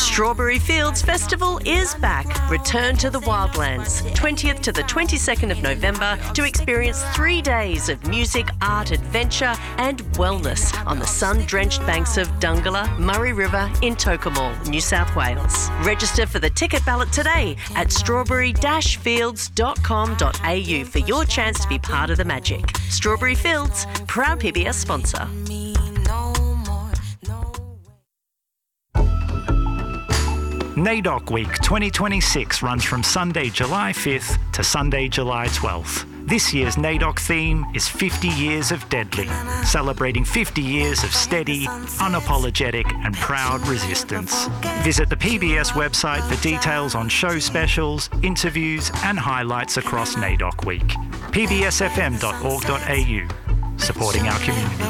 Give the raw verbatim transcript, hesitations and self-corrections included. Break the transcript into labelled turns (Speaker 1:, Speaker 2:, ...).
Speaker 1: Strawberry Fields Festival is back. Return to the Wildlands, twentieth to the twenty-second of November, to experience three days of music, art, adventure and wellness on the sun-drenched banks of Dungala, Murray River in Tocumwal, New South Wales. Register for the ticket ballot today at strawberry dash fields dot com dot a u for your chance to be part of the magic. Strawberry Fields, proud P B S sponsor.
Speaker 2: NAIDOC Week twenty twenty-six runs from Sunday, July fifth to Sunday, July twelfth. This year's NAIDOC theme is fifty years of Deadly, celebrating fifty years of steady, unapologetic and proud resistance. Visit the P B S website for details on show specials, interviews and highlights across NAIDOC Week. p b s f m dot org dot a u, supporting our community.